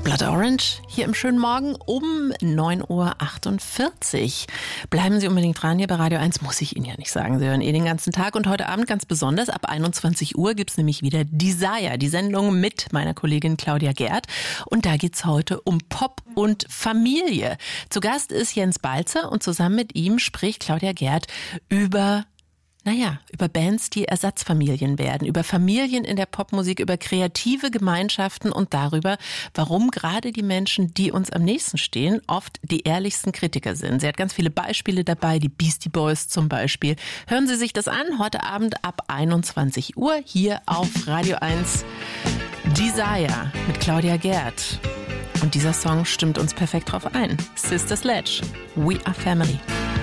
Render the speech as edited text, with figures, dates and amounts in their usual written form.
Blood Orange hier im schönen Morgen um 9.48 Uhr. Bleiben Sie unbedingt dran hier bei Radio 1, muss ich Ihnen ja nicht sagen. Sie hören den ganzen Tag und heute Abend ganz besonders ab 21 Uhr gibt es nämlich wieder Desire, die Sendung mit meiner Kollegin Claudia Gerd. Und da geht es heute um Pop und Familie. Zu Gast ist Jens Balzer und zusammen mit ihm spricht Claudia Gerd über Bands, die Ersatzfamilien werden, über Familien in der Popmusik, über kreative Gemeinschaften und darüber, warum gerade die Menschen, die uns am nächsten stehen, oft die ehrlichsten Kritiker sind. Sie hat ganz viele Beispiele dabei, die Beastie Boys zum Beispiel. Hören Sie sich das an, heute Abend ab 21 Uhr hier auf Radio 1. Desire mit Claudia Gerd. Und dieser Song stimmt uns perfekt drauf ein. Sister Sledge, We Are Family.